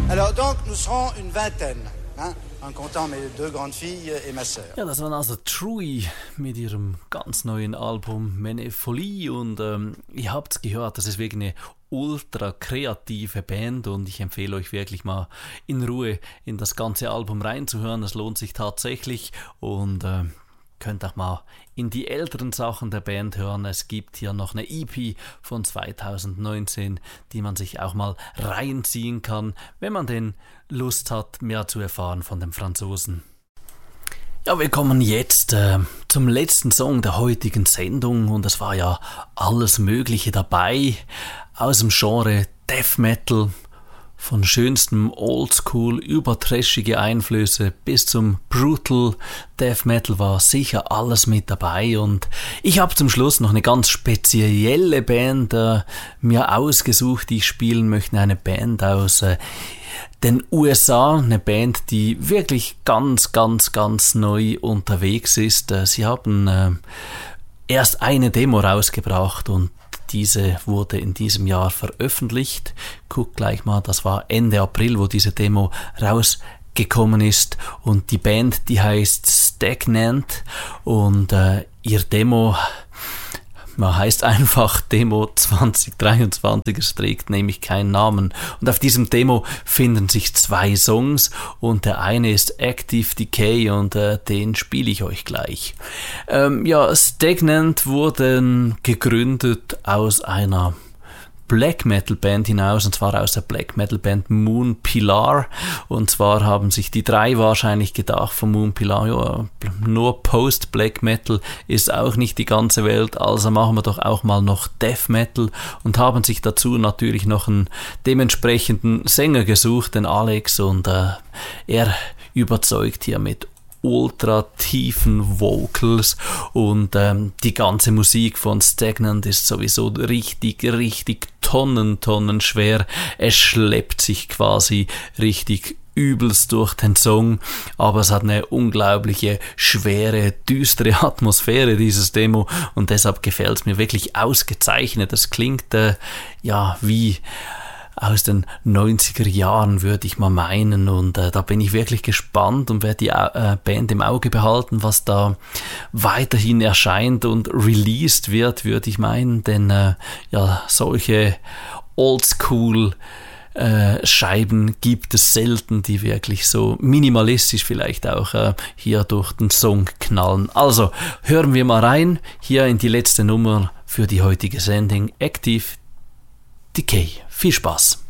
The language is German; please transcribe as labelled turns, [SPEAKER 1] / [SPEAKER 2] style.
[SPEAKER 1] Alors donc, nous serons une vingtaine, hein, en comptant mes 2 grandes filles et ma sœur.
[SPEAKER 2] Ja, das waren also Trui mit ihrem ganz neuen Album Menefolie und ihr habt's gehört, das ist wirklich eine ultra kreative Band und ich empfehle euch wirklich mal in Ruhe in das ganze Album reinzuhören, das lohnt sich tatsächlich und könnt auch mal in die älteren Sachen der Band hören. Es gibt hier noch eine EP von 2019, die man sich auch mal reinziehen kann, wenn man denn Lust hat, mehr zu erfahren von den Franzosen. Ja, wir kommen jetzt zum letzten Song der heutigen Sendung und es war ja alles Mögliche dabei aus dem Genre Death Metal. Von schönstem Oldschool über trashige Einflüsse bis zum Brutal Death Metal war sicher alles mit dabei und ich habe zum Schluss noch eine ganz spezielle Band mir ausgesucht, die ich spielen möchte, eine Band aus den USA, eine Band, die wirklich ganz neu unterwegs ist. Sie haben erst eine Demo rausgebracht und diese wurde in diesem Jahr veröffentlicht. Guckt gleich mal, das war Ende April, wo diese Demo rausgekommen ist. Und die Band, die heißt Stagnant. Und ihr Demo heißt einfach Demo 2023. Es trägt nämlich keinen Namen. Und auf diesem Demo finden sich 2 Songs und der eine ist Active Decay und den spiele ich euch gleich. Stagnant wurden gegründet aus einer Black Metal Band hinaus, und zwar aus der Black Metal Band Moon Pilar. Und zwar haben sich die 3 wahrscheinlich gedacht von Moon Pilar, ja, nur Post Black Metal ist auch nicht die ganze Welt, also machen wir doch auch mal noch Death Metal und haben sich dazu natürlich noch einen dementsprechenden Sänger gesucht, den Alex, und er überzeugt hier mit ultra tiefen Vocals und die ganze Musik von Stagnant ist sowieso richtig Tonnen schwer. Es schleppt sich quasi richtig übelst durch den Song, aber es hat eine unglaubliche, schwere, düstere Atmosphäre, dieses Demo, und deshalb gefällt es mir wirklich ausgezeichnet. Das klingt wie aus den 90er Jahren, würde ich mal meinen, und da bin ich wirklich gespannt und werde die Band im Auge behalten, was da weiterhin erscheint und released wird, würde ich meinen, denn solche Oldschool Scheiben gibt es selten, die wirklich so minimalistisch vielleicht auch hier durch den Song knallen. Also hören wir mal rein, hier in die letzte Nummer für die heutige Sendung, Active Decay. Viel Spaß!